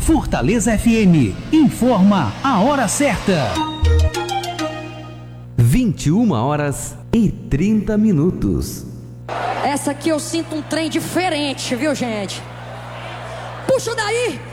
Fortaleza FM informa a hora certa. 21h30. Essa aqui eu sinto um trem diferente, viu, gente? Puxa daí!